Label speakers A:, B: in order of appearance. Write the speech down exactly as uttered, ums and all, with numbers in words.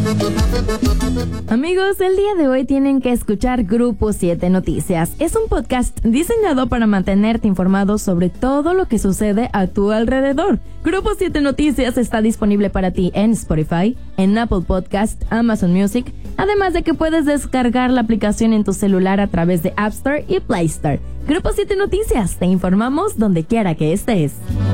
A: Amigos, el día de hoy tienen que escuchar Grupo siete Noticias. Es un podcast diseñado para mantenerte informado sobre todo lo que sucede a tu alrededor. Grupo siete Noticias está disponible para ti en Spotify, en Apple Podcast, Amazon Music, además de que puedes descargar la aplicación en tu celular a través de App Store y Play Store. Grupo siete Noticias, te informamos donde quiera que estés.